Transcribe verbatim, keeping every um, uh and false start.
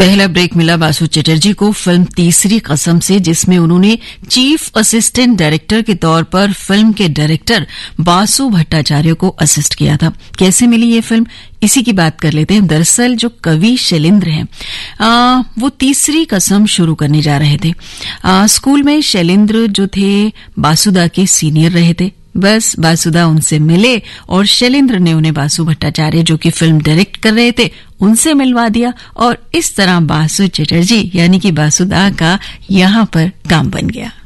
पहला ब्रेक मिला बासु चटर्जी को फिल्म तीसरी कसम से, जिसमें उन्होंने चीफ असिस्टेंट डायरेक्टर के तौर पर फिल्म के डायरेक्टर बासु भट्टाचार्य को असिस्ट किया था। कैसे मिली ये फिल्म, इसी की बात कर लेते हैं। दरअसल जो कवि शैलेंद्र हैं, आ, वो तीसरी कसम शुरू करने जा रहे थे। आ, स्कूल में शैलेंद्र जो थे बासुदा के सीनियर रहे थे। बस बासुदा उनसे मिले और शैलेंद्र ने उन्हें बासु भट्टाचार्य जो कि फिल्म डायरेक्ट कर रहे थे उनसे मिलवा दिया और इस तरह बासु चटर्जी यानी कि बासुदा का यहां पर काम बन गया।